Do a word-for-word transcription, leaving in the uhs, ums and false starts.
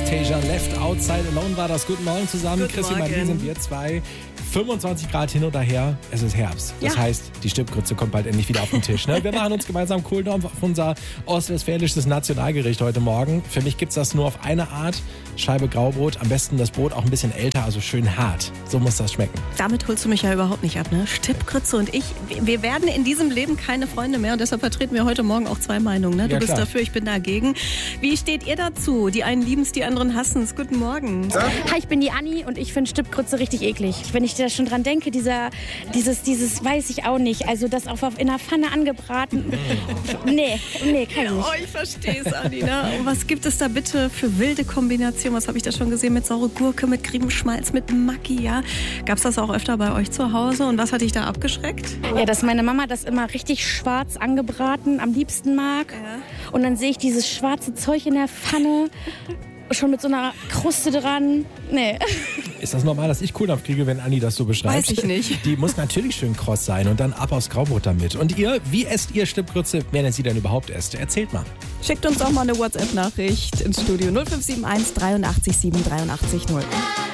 Anastasia, Left Outside Alone war das. Guten Morgen zusammen. Guten Chrissy, Morgen. Marie sind wir zwei. fünfundzwanzig Grad hin oder her, es ist Herbst. Das Ja. heißt, die Stippgrütze kommt bald endlich wieder auf den Tisch. Ne? Wir machen uns gemeinsam Cooldown auf unser ostwestfälisches Nationalgericht heute Morgen. Für mich gibt es das nur auf eine Art. Scheibe Graubrot, am besten das Brot auch ein bisschen älter, also schön hart. So muss das schmecken. Damit holst du mich ja überhaupt nicht ab, ne? Stippgrütze und ich, wir werden in diesem Leben keine Freunde mehr und deshalb vertreten wir heute Morgen auch zwei Meinungen, ne? Du Ja, bist klar. dafür, ich bin dagegen. Wie steht ihr dazu? Die einen lieben es, die anderen hassen es. Guten Morgen. Hi, ich bin die Anni und ich finde Stippgrütze richtig eklig. Wenn ich da schon dran denke, dieser, dieses, dieses weiß ich auch nicht. Also das auf, auf in der Pfanne angebraten. Nee, nee, kann ich nicht. Oh, ich verstehe es, Anina. Und was gibt es da bitte für wilde Kombinationen? Was habe ich da schon gesehen? Mit saure Gurke, mit Griebenschmalz, mit Maggi, ja? Gab es das auch öfter bei euch zu Hause? Und was hat dich da abgeschreckt? Ja, dass meine Mama das immer richtig schwarz angebraten am liebsten mag. Ja. Und dann sehe ich dieses schwarze Zeug in der Pfanne. Schon mit so einer Kruste dran. Nee. Ist das normal, dass ich Cooldampf kriege, wenn Anni das so beschreibt? Weiß ich nicht. Die muss natürlich schön kross sein und dann ab aufs Graubrot damit. Und ihr, wie esst ihr Stippgrütze, wenn ihr sie denn überhaupt esst? Erzählt mal. Schickt uns auch mal eine WhatsApp-Nachricht ins Studio null fünf sieben eins dreiundachtzig sieben dreiundachtzig null.